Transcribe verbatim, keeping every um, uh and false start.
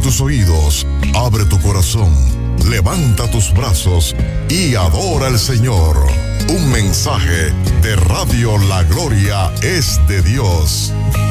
tus oídos, abre tu corazón, levanta tus brazos y adora al Señor. Un mensaje de Radio La Gloria es de Dios.